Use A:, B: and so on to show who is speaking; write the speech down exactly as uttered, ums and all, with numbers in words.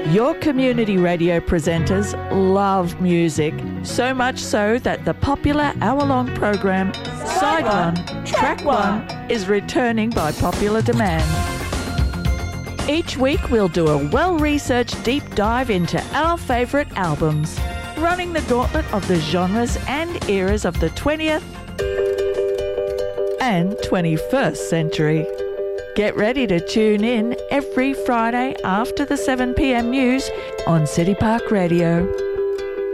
A: Your community radio presenters love music, so much so that the popular hour-long program Side One, Track One is returning by popular demand. Each week we'll do a well-researched deep dive into our favourite albums, running the gauntlet of the genres and eras of the twentieth and twenty-first century. Get ready to tune in every Friday after the seven p.m. news on City Park Radio.